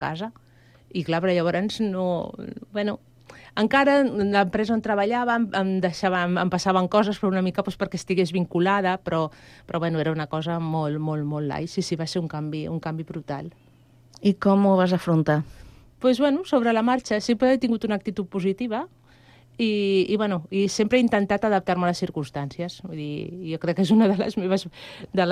casa. I clar, però llavors no... Bueno, encara l'empresa on treballava em passaven coses, però una mica perquè estigués vinculada, però bueno, era una cosa molt, molt, molt light. Sí, va ser un canvi brutal. I com ho vas afrontar? Doncs, bueno, sobre la marxa, sempre he tingut una actitud positiva i sempre he intentat adaptar-me a les circumstàncies. Vull dir, jo crec que és una de les meves... de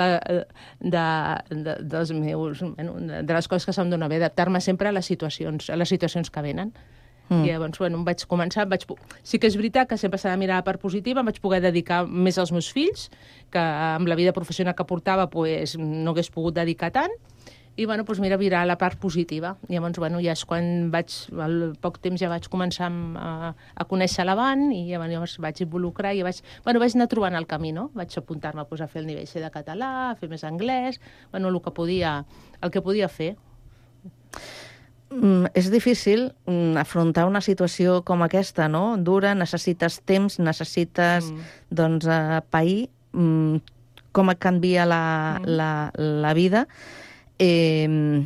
les coses que se'm dona bé, adaptar-me sempre a les situacions que venen. I llavors, bueno, em vaig començar... Sí que és veritat que sempre s'ha de mirar la part positiva, em vaig poder dedicar més als meus fills, que amb la vida professional que portava no hagués pogut dedicar tant, i bueno, doncs mira, virar la part positiva. I llavors, bueno, ja és quan al poc temps ja vaig començar a conèixer l'Avant i llavors vaig involucrar i vaig anar trobant el camí, no? Vaig apuntar-me a fer el nivell C de català, a fer més anglès, bueno, el que podia fer. És difícil afrontar una situació com aquesta, no? Dura, necessites temps, necessites pair, com et canvia la vida. Què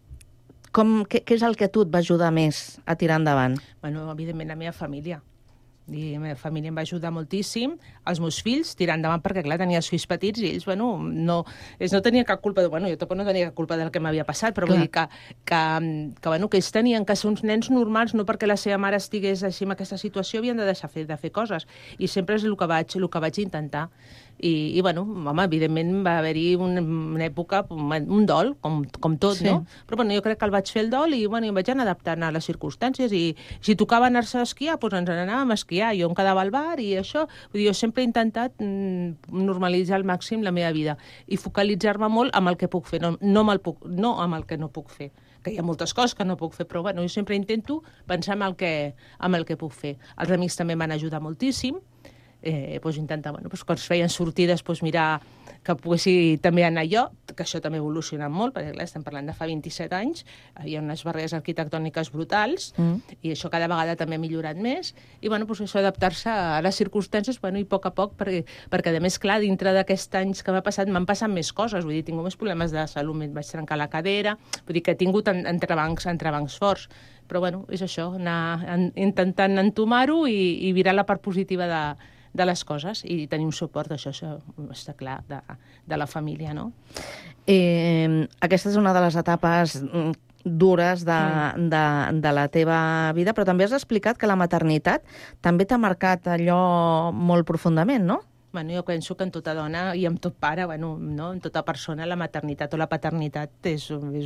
és el que tu et va ajudar més a tirar endavant? Bueno, evidentment, la meva família. I la meva família em va ajudar moltíssim, els meus fills, tirar endavant, perquè, clar, tenia els fills petits i ells, bueno, no tenien cap culpa, jo tampoc no tenia cap culpa del que m'havia passat, però vull dir que ells tenien que ser uns nens normals, no perquè la seva mare estigués així en aquesta situació, havien de deixar de fer coses. I sempre és el que vaig intentar. I bueno, home, evidentment va haver-hi una època, un dol, com tot, sí. No? Però bueno, jo crec que el vaig fer el dol i bueno, em vaig anar adaptant a les circumstàncies i si tocava anar-se a esquiar, doncs ens n'anàvem a esquiar. Jo em quedava al bar i això. Vull dir, jo sempre he intentat normalitzar al màxim la meva vida i focalitzar-me molt amb el que puc fer, no amb el que no puc fer. Que hi ha moltes coses que no puc fer, però bueno, jo sempre intento pensar en el que puc fer. Els amics també m'han ajudat moltíssim, intentar, quan es feien sortides, mirar que poguessi també anar jo, que això també ha evolucionat molt, perquè clar, estem parlant de fa 27 anys, hi ha unes barreres arquitectòniques brutals, i això cada vegada també ha millorat més, i això adaptar-se a les circumstàncies, i a poc, perquè a més, clar, dintre d'aquests anys que m'ha passat, m'han passat més coses, vull dir, tinc més problemes de salut, vaig trencar la cadera, vull dir que he tingut entrebancs forts, però bueno, és això, anar intentant entomar-ho i virar la part positiva de les coses i tenir un suport, això està clar, de la família, no? Aquesta és una de les etapes dures de la teva vida, però també has explicat que la maternitat també t'ha marcat allò molt profundament, no? Bueno, jo penso que en tota dona i en tot pare, no? En tota persona, la maternitat o la paternitat és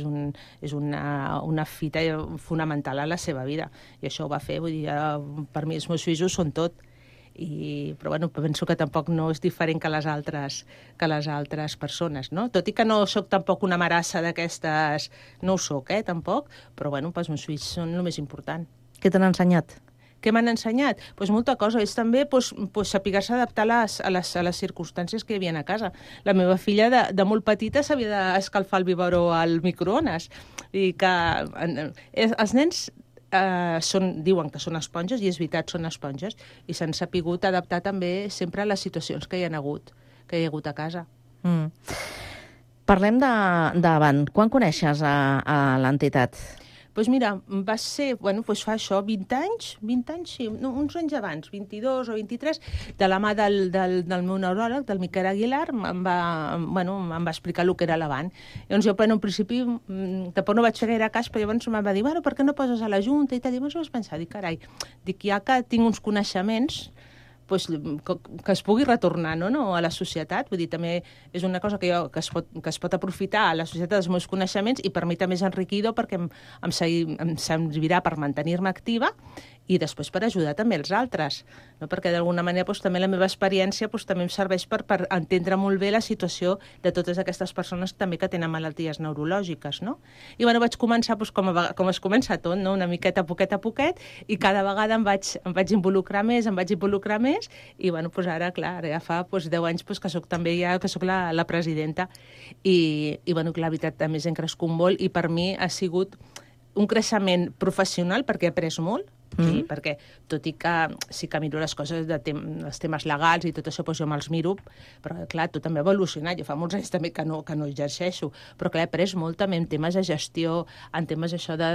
una fita fonamental a la seva vida. I això ho va fer, vull dir, per mi els meus fills ho són tot. Però penso que tampoc no és diferent que les altres persones, no? Tot i que no sóc tampoc una marassa d'aquestes, no ho sóc, tampoc, però els meus fills són el més important. Què t'han ensenyat? Què m'han ensenyat? Molta cosa. És també saber-se adaptar a les circumstàncies que hi havia a casa. La meva filla de molt petita sabia d'escalfar el biberó al microones. I que els nens diuen que són esponges, i és veritat, són esponges, i s'han sapigut adaptar també sempre a les situacions que hi ha hagut a casa. Parlem d'Avant. Quan coneixes a l'entitat? Doncs mira, va ser, fa això, 20 anys, sí, uns anys abans, 22 o 23, de la mà del meu neuròleg, del Miquel Aguilar, em va explicar el que era l'Avant. Llavors jo, en principi, tampoc no vaig fer gaire cas, però llavors em va dir, per què no poses a la Junta i tal? I llavors vaig pensar, carai, ja que tinc uns coneixements, que es pugui retornar, no, a la societat. Vull dir, també és una cosa que es pot aprofitar a la societat dels meus coneixements i per mi també és enriquidor perquè em servirà per mantenir-me activa i després per ajudar també els altres, no? Perquè d'alguna manera també la meva experiència també em serveix per entendre molt bé la situació de totes aquestes persones també que tenen malalties neurològiques, no? I vaig començar com es comença tot, no? Una miqueta a poquet, i cada vegada em vaig involucrar més, i ara, clar, ja fa 10 anys que soc també la presidenta, i clar, la veritat, a més hem crescut molt, i per mi ha sigut un creixement professional, perquè he après molt, Sí, perquè tot i que sí que miro les coses els temes legals i tot això, doncs jo me'ls miro, però clar, tot també ha evolucionat. Jo fa molts anys també que no exerceixo, però clar, he après molt també en temes de gestió, en temes això de